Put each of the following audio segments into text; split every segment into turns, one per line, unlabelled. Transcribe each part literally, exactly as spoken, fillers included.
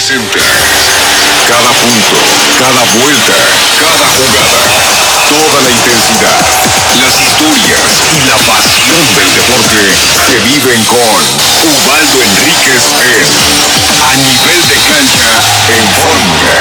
presente. Cada punto, cada vuelta, cada jugada, toda la intensidad, las historias y la pasión del deporte se viven con Ubaldo Enríquez en A Nivel de Cancha en Fórmula.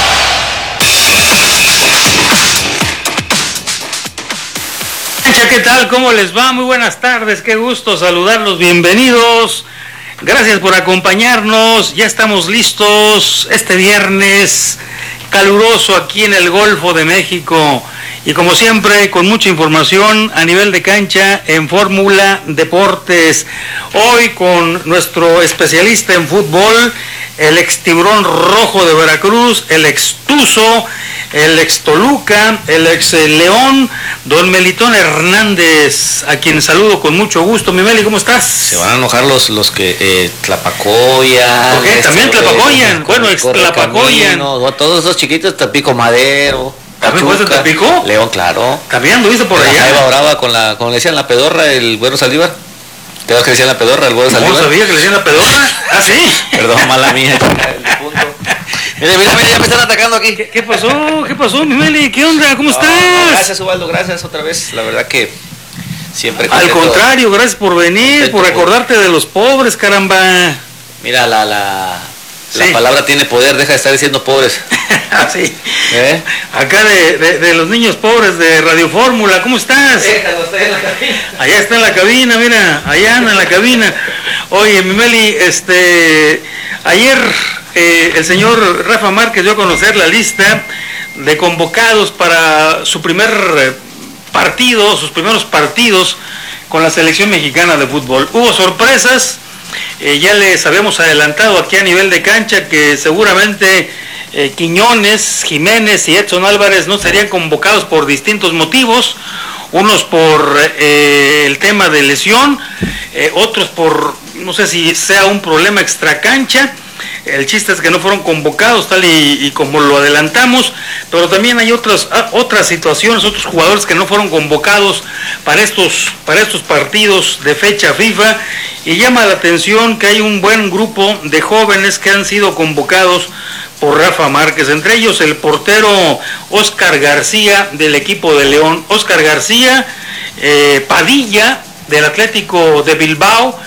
¿Qué tal? ¿Cómo les va? Muy buenas tardes, qué gusto saludarlos, bienvenidos. Gracias por acompañarnos, ya estamos listos este viernes caluroso aquí en el Golfo de México y como siempre con mucha información a nivel de cancha en Fórmula Deportes. Hoy con nuestro especialista en fútbol, el ex Tiburón Rojo de Veracruz, el ex Tuzo, el ex Toluca, el ex León, don Melitón Hernández, a quien saludo con mucho gusto. Mi Meli, ¿cómo estás?
Se van a enojar los, los que eh, Tlapacoyan.
¿Por qué? También Tlapacoyan, bueno, ex Tlapacoyan.
Todos esos chiquitos, Tampico Madero.
¿También fuiste a Tampico?
León, claro.
¿También anduviste por allá?
La Jaiba Brava con la, como le decían la pedorra, el Güero Saldívar. ¿Te das que decían la pedorra, el Güero Saldívar?
No sabía que le decían la pedorra. ¿Ah, sí?
Perdón, mala mía. El punto. Mira, mira, mira, ya me están atacando aquí.
¿Qué, qué pasó? ¿Qué pasó, mi Meli? ¿Qué onda? ¿Cómo
no,
estás?
No, gracias, Ubaldo, gracias otra vez. La verdad que siempre...
Al contrario, gracias por venir, por recordarte de los pobres, caramba.
Mira, la, la,
sí.
la palabra tiene poder, deja de estar diciendo pobres.
Sí.
¿Eh?
Acá de, de, de los niños pobres de Radio Fórmula, ¿cómo estás?
Déjalo, está en la cabina.
Allá está en la cabina, mira, allá anda en la cabina. Oye, mi Meli, este, ayer eh, el señor Rafa Márquez dio a conocer la lista de convocados para su primer partido, sus primeros partidos con la selección mexicana de fútbol. Hubo sorpresas, eh, ya les habíamos adelantado aquí a nivel de cancha que seguramente eh, Quiñones, Jiménez y Edson Álvarez no serían convocados por distintos motivos, unos por eh, el tema de lesión, eh, otros por, no sé si sea un problema extracancha. El chiste es que no fueron convocados tal y, y como lo adelantamos, pero también hay otras otras situaciones, otros jugadores que no fueron convocados para estos para estos partidos de fecha FIFA, y llama la atención que hay un buen grupo de jóvenes que han sido convocados por Rafa Márquez, entre ellos el portero Óscar García del equipo de León, Óscar García, eh, Padilla del Atlético de Bilbao,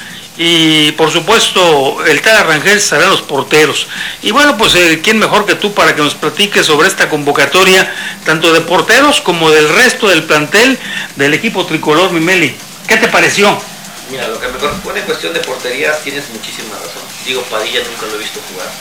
y por supuesto el Tala Rangel serán los porteros. Y bueno, pues eh, quién mejor que tú para que nos platiques sobre esta convocatoria, tanto de porteros como del resto del plantel del equipo tricolor, mi Meli. ¿Qué te pareció?
Mira, lo que me corresponde en cuestión de porterías tienes muchísima razón. Digo, Padilla nunca lo he visto jugar,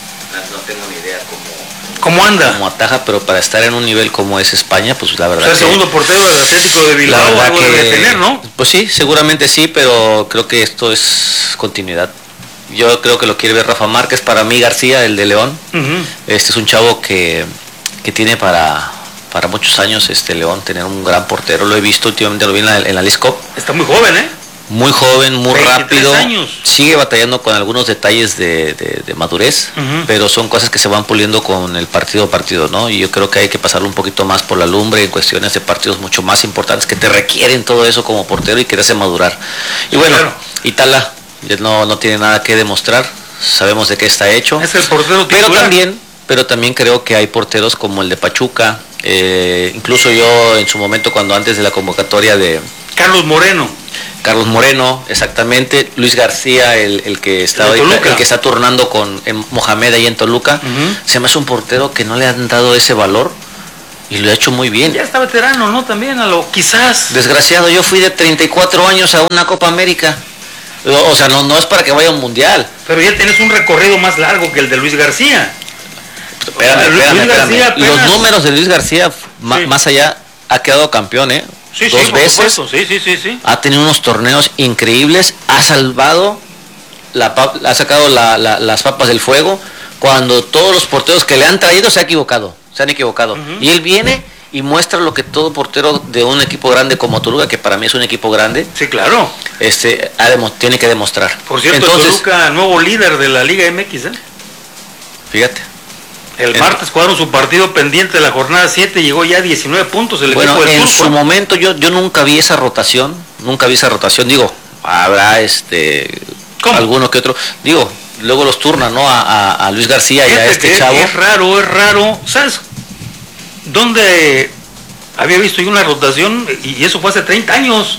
no tengo ni idea cómo...
¿Cómo anda?
Como ataja, pero para estar en un nivel como es España, pues la verdad.
O sea, el
que,
segundo portero del Atlético de Bilbao, algo
que,
debe tener, ¿no?
Pues sí, seguramente sí, pero creo que esto es continuidad. Yo creo que lo quiere ver Rafa Márquez. Para mí García, el de León, uh-huh. Este es un chavo que, que tiene para, para muchos años este León, tener un gran portero. Lo he visto últimamente, lo vi en la, en la Leagues Cup.
Está muy joven, ¿eh?
Muy joven, muy rápido,
años.
Sigue batallando con algunos detalles de, de, de madurez, uh-huh. Pero son cosas que se van puliendo con el partido a partido, ¿no? Y yo creo que hay que pasarlo un poquito más por la lumbre en cuestiones de partidos mucho más importantes que te requieren todo eso como portero y que te hace madurar. Y bueno, claro. Itala no, no tiene nada que demostrar, sabemos de qué está hecho,
es el portero
pero también, pero también creo que hay porteros como el de Pachuca, eh, incluso yo en su momento cuando antes de la convocatoria de
Carlos Moreno.
Carlos Moreno, exactamente, Luis García, el, el que está el, el que está turnando con Mohamed ahí en Toluca, uh-huh. Se me hace un portero que no le han dado ese valor y lo ha hecho muy bien.
Ya está veterano, ¿no? También a lo quizás.
Desgraciado, yo fui de treinta y cuatro años a una Copa América. O sea, no, no es para que vaya a un mundial.
Pero ya tienes un recorrido más largo que el de Luis García.
Espérame, espérame, espérame. Apenas... Los números de Luis García, sí. Más allá, ha quedado campeón, ¿eh?
Sí,
dos
sí,
veces,
sí, sí, sí, sí.
Ha tenido unos torneos increíbles, ha salvado, la, ha sacado la, la, las papas del fuego, cuando todos los porteros que le han traído se han equivocado, se han equivocado. Uh-huh. Y él viene y muestra lo que todo portero de un equipo grande como Toluca, que para mí es un equipo grande,
sí, claro,
este, ha de, tiene que demostrar.
Por cierto, entonces, Toluca, nuevo líder de la Liga M X, ¿eh?
Fíjate.
El en, martes jugaron su partido pendiente de la jornada siete, llegó ya a diecinueve puntos el
bueno,
equipo del
en
Turco.
Su momento yo yo nunca vi esa rotación, nunca vi esa rotación, digo, habrá este
¿Cómo?
alguno que otro, digo, luego los turnan, ¿no? A, a, a Luis García y a este chavo.
Es raro, es raro. ¿Sabes dónde había visto yo una rotación? Y eso fue hace treinta años,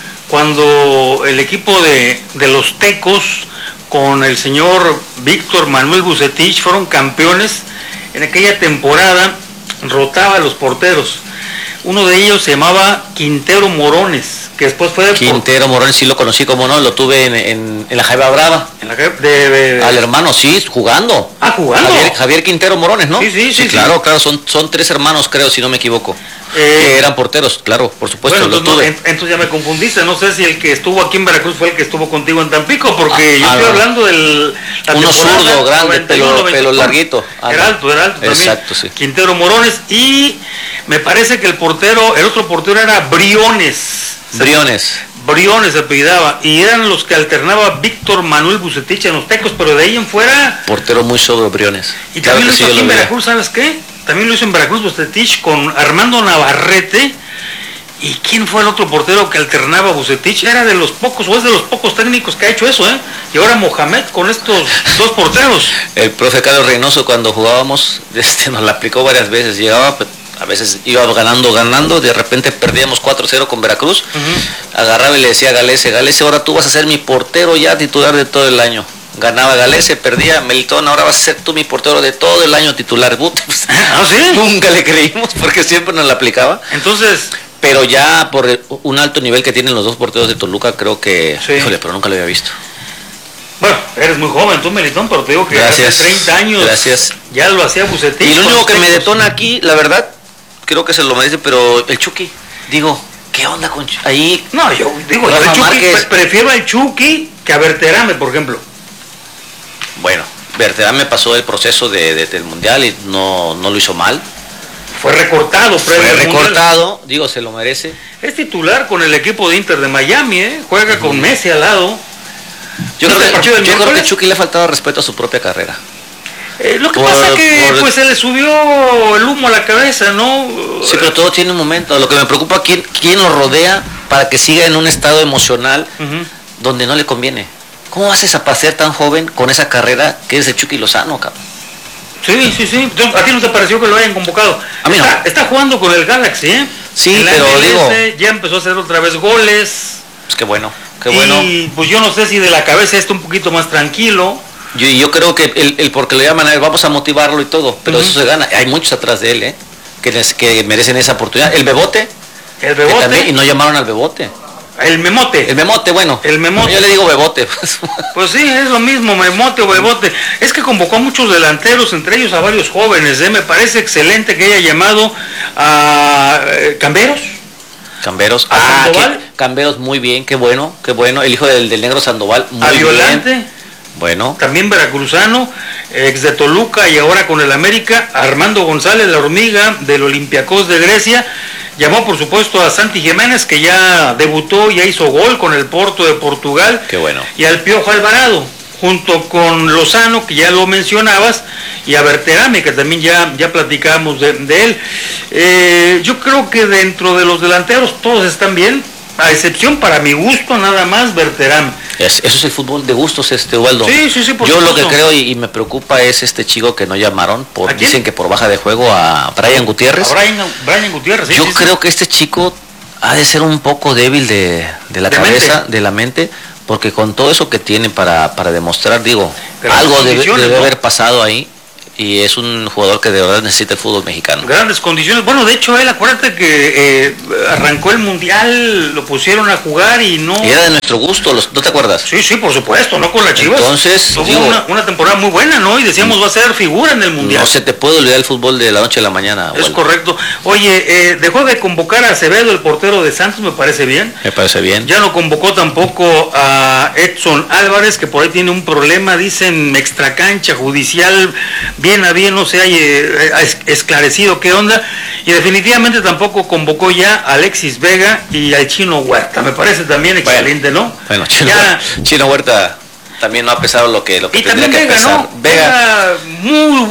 cuando el equipo de, de los Tecos con el señor Víctor Manuel Vucetich fueron campeones. En aquella temporada rotaba a los porteros. Uno de ellos se llamaba Quintero Morones, que después fue de
Quintero por... Morones, sí lo conocí, como no, lo tuve en, en, en la Jaiba Brava.
En la de, de, de...
Al hermano, sí, jugando.
Ah, jugando.
Javier, Javier Quintero Morones, ¿no?
Sí, sí, sí.
sí claro,
sí.
claro, son, son tres hermanos, creo, si no me equivoco.
Eh,
que eran porteros, claro, por supuesto,
bueno,
lo
entonces,
tuve.
No, entonces ya me confundiste, no sé si el que estuvo aquí en Veracruz fue el que estuvo contigo en Tampico, porque
ah,
yo
ah,
estoy
no.
hablando del...
Uno zurdo, grande, pelo, pelo larguito.
Ah, era alto, era alto también.
Exacto, sí.
Quintero Morones, y me parece que el portero, el otro portero era Briones.
Briones.
Briones se apellidaba, y eran los que alternaba Víctor Manuel Vucetich en los Tecos, pero de ahí en fuera...
Portero muy sobre Briones.
Y claro, también lo hizo sí, aquí en Veracruz, ¿sabes qué? También lo hizo en Veracruz Vucetich con Armando Navarrete. ¿Y quién fue el otro portero que alternaba a Vucetich? Era de los pocos, o es de los pocos técnicos que ha hecho eso, ¿eh? Y ahora Mohamed con estos dos porteros.
El profe Carlos Reynoso, cuando jugábamos, este, nos la aplicó varias veces. Llegaba, a veces iba ganando, ganando, de repente perdíamos cuatro cero con Veracruz. Uh-huh. Agarraba y le decía a Galese, Galese, ahora tú vas a ser mi portero ya titular de todo el año. Ganaba Galese, perdía Melitón, ahora vas a ser tú mi portero de todo el año titular.
¿Ah, sí?
Nunca le creímos porque siempre nos la aplicaba.
Entonces...
Pero ya por un alto nivel que tienen los dos porteros de Toluca, creo que... Sí. Híjole, pero nunca lo había visto.
Bueno, eres muy joven tú, Melitón, pero te digo que
gracias,
hace treinta años
gracias.
Ya lo hacía Vucetich.
Y lo único que me detona aquí, la verdad, creo que se lo merece, pero el Chucky, digo, ¿qué onda con Chucky? Ahí...
No, yo digo, el Chucky, Márquez... prefiero al Chucky que a Berterame, por ejemplo.
Bueno, Berterame pasó el proceso de, de, del Mundial y no, no lo hizo mal.
Fue recortado,
Fue recortado, mundial. Digo, se lo merece.
Es titular con el equipo de Inter de Miami, ¿eh? Juega uh-huh. con Messi al lado.
Yo, creo que, yo creo que Chucky le ha faltado respeto a su propia carrera.
Eh, lo que por, pasa es que por... pues se le subió el humo a la cabeza, ¿no?
Sí, pero todo tiene un momento. Lo que me preocupa es quién, quién lo rodea para que siga en un estado emocional uh-huh. donde no le conviene. ¿Cómo haces a pasear tan joven con esa carrera que es el Chucky Lozano, cabrón?
Sí, sí, sí. ¿A ti no te pareció que lo hayan convocado?
A mí no.
Está, está jugando con el Galaxy, ¿eh?
Sí, pero M L S, digo...
Ya empezó a hacer otra vez goles.
Pues qué bueno, qué bueno.
Y pues yo no sé si de la cabeza está un poquito más tranquilo.
Yo, yo creo que el, el porque le llaman a él, vamos a motivarlo y todo, pero uh-huh. eso se gana. Hay muchos atrás de él, ¿eh? Que, les, que merecen esa oportunidad. El Bebote.
El Bebote.
También, y no llamaron al Bebote.
El Memote.
El Memote, bueno.
El Memote.
Yo le digo Bebote.
Pues sí, es lo mismo, Memote o Bebote. Es que convocó a muchos delanteros, entre ellos a varios jóvenes. ¿eh? Me parece excelente que haya llamado a eh, Camberos.
Camberos. ¿A ah, Sandoval? Camberos, muy bien, qué bueno, qué bueno. El hijo del, del negro Sandoval, muy
a Violante.
Bien. Bueno.
También veracruzano, ex de Toluca y ahora con el América. Armando González, la hormiga del Olympiacos de Grecia. Llamó por supuesto a Santi Jiménez, que ya debutó, ya hizo gol con el Porto de Portugal.
Qué bueno.
Y al Piojo Alvarado, junto con Lozano, que ya lo mencionabas, y a Berterame, que también ya, ya platicamos de, de él. Eh, yo creo que dentro de los delanteros todos están bien, a excepción para mi gusto nada más Berterame.
Es, eso es el fútbol de gustos, este Ubaldo.
Sí, sí, sí, por
Yo
supuesto.
Lo que creo y, y me preocupa es este chico que no llamaron, por, dicen que por baja de juego, a Brian Gutiérrez.
A Brian, Brian Gutiérrez, sí,
Yo
sí,
creo
sí.
que este chico ha de ser un poco débil de, de la de cabeza, mente. de la mente, porque con todo eso que tiene para, para demostrar, digo, Pero algo debe, debe ¿no? haber pasado ahí. Y es un jugador que de verdad necesita el fútbol mexicano.
Grandes condiciones. Bueno, de hecho, él, acuérdate que eh, arrancó el Mundial, lo pusieron a jugar y no...
Y era de nuestro gusto, los, ¿no te acuerdas?
Sí, sí, por supuesto, no con la Chivas.
Entonces,
tuvo
digo,
una, una temporada muy buena, ¿no? Y decíamos, va a ser figura en el Mundial.
No se te puede olvidar el fútbol de la noche a la mañana.
Es
bueno.
correcto. Oye, eh, dejó de convocar a Acevedo, el portero de Santos, me parece bien.
Me parece bien.
Ya no convocó tampoco a Edson Álvarez, que por ahí tiene un problema, dicen, extracancha, judicial, bien a bien, no sé, esclarecido qué onda, y definitivamente tampoco convocó ya a Alexis Vega y al Chino Huerta. Me parece también excelente,
bueno,
¿no?
Bueno, Chino,
ya,
Huerta, Chino Huerta también no ha pesado lo que, lo que
y
tendría
también
que
Vega,
pesar.
¿no? Vega, Vega muy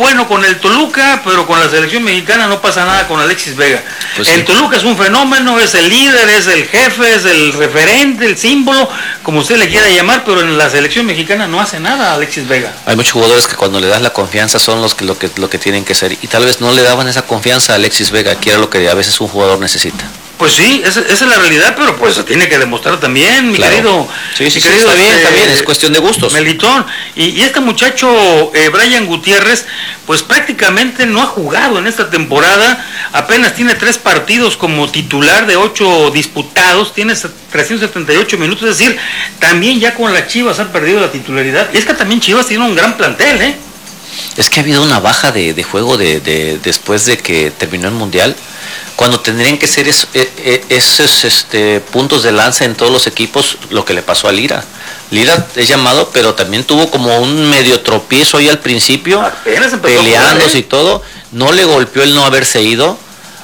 bueno con el Toluca, pero con la selección mexicana no pasa nada con Alexis Vega. Pues el sí. Toluca es un fenómeno, es el líder, es el jefe, es el referente, el símbolo, como usted le quiera llamar, pero en la selección mexicana no hace nada Alexis Vega.
Hay muchos jugadores que cuando le das la confianza son los que lo que lo que tienen que ser, y tal vez no le daban esa confianza a Alexis Vega, que era lo que a veces un jugador necesita.
Pues sí, esa, esa es la realidad, pero pues se tiene que demostrar también, mi claro. querido.
Sí, sí,
mi
sí,
querido,
está bien,
este,
está bien, es cuestión de gustos.
Melitón. Y, y este muchacho, eh, Brian Gutiérrez, pues prácticamente no ha jugado en esta temporada, apenas tiene tres partidos como titular de ocho disputados, tiene trescientos setenta y ocho minutos, es decir, también ya con las Chivas han perdido la titularidad. Y es que también Chivas tiene un gran plantel, ¿eh?
Es que ha habido una baja de, de juego de, de después de que terminó el Mundial, cuando tendrían que ser es, es, esos este, puntos de lanza en todos los equipos, lo que le pasó a Lira. Lira es llamado, pero también tuvo como un medio tropiezo ahí al principio, peleándose y todo. No le golpeó el no haberse ido,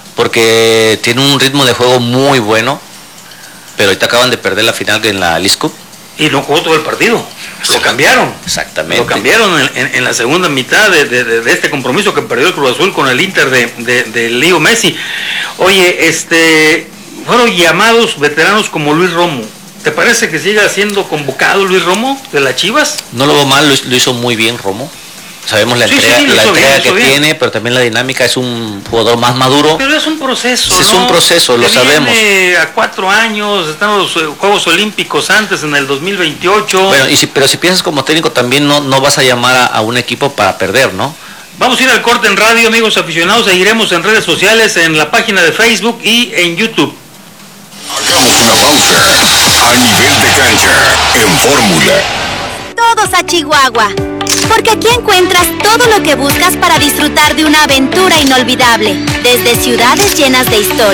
porque tiene un ritmo de juego muy bueno, pero ahorita acaban de perder la final en la Leagues Cup.
Y no jugó todo el partido, lo cambiaron.
Exactamente.
Lo cambiaron en, en, en la segunda mitad de, de, de este compromiso que perdió el Cruz Azul con el Inter de, de, de Leo Messi. Oye, este, fueron llamados veteranos como Luis Romo. ¿Te parece que siga siendo convocado Luis Romo de las Chivas?
No lo veo mal, lo, lo hizo muy bien Romo. Sabemos la
sí,
entrega,
sí, sí,
la entrega
bien,
que
bien.
tiene, pero también la dinámica, es un jugador más maduro.
Pero es un proceso,
sí,
¿no?
Es un proceso, lo
que
sabemos.
Viene a cuatro años, están los Juegos Olímpicos antes, en el dos mil veintiocho.
Bueno, y si, pero si piensas como técnico también no, no vas a llamar a, a un equipo para perder, ¿no?
Vamos a ir al corte en radio, amigos aficionados, seguiremos en redes sociales, en la página de Facebook y en YouTube.
Hagamos una pausa. A nivel de cancha, en Fórmula.
Todos a Chihuahua, porque aquí encuentras todo lo que buscas para disfrutar de una aventura inolvidable, desde ciudades llenas de historia,